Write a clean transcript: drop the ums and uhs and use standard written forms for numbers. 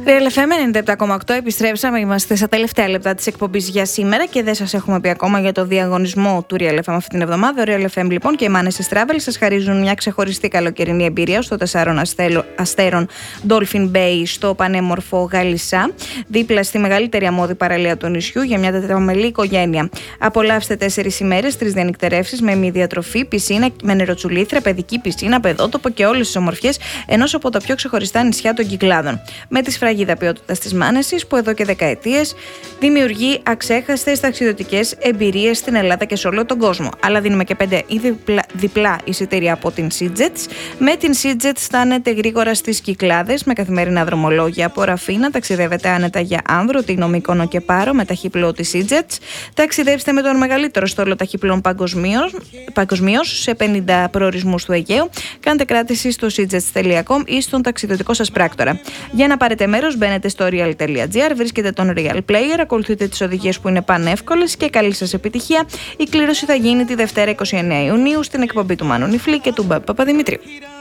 Real FM 97,8. Επιστρέψαμε. Είμαστε στα τελευταία λεπτά της εκπομπής για σήμερα και δεν σας έχουμε πει ακόμα για το διαγωνισμό του Real FM αυτή την εβδομάδα. Ο Real FM λοιπόν και οι Manes Travel σας χαρίζουν μια ξεχωριστή καλοκαιρινή εμπειρία στο 4 αστέρων Dolphin Bay στο πανέμορφο Γαλισσά, δίπλα στη μεγαλύτερη αμμώδη παραλία του νησιού για μια τετραμελή οικογένεια. Απολαύστε 4 ημέρες, 3 διανυκτερεύσεις με μη διατροφή, πισίνα με νεροτσουλήθρα, παιδική πισίνα, παιδότοπο και όλες τις ομορφιές ενός από τα πιο ξεχωριστά νησιά των Κυκλάδων. Με τη σφραγίδα ποιότητας της Μάνεσης που εδώ και δεκαετίες δημιουργεί αξέχαστες ταξιδιωτικές εμπειρίες στην Ελλάδα και σε όλο τον κόσμο. Αλλά δίνουμε και 5 διπλά εισιτήρια από την SeaJets. Με την SeaJets φτάνετε γρήγορα στις Κυκλάδες με καθημερινά δρομολόγια από Ραφίνα. Ταξιδεύετε άνετα για Άνδρο, Τίνο, Μύκονο και Πάρο με ταχύπλο της SeaJets. Ταξιδέψτε με τον μεγαλύτερο στόλο ταχύπλων παγκοσμίως σε 50 προορισμούς του Αιγαίου. Κάντε κράτηση στο seajets.com ή στον ταξιδιωτικό σας πράκτορα. Για να πάρετε μέρος, μπαίνετε στο real.gr, βρίσκετε τον Real Player, ακολουθείτε τις οδηγίες που είναι πανεύκολες και καλή σας επιτυχία. Η κλήρωση θα γίνει τη Δευτέρα 29 Ιουνίου στην εκπομπή του Μάνου Νιφλή και του Μπαμπη Παπαδημητρίου.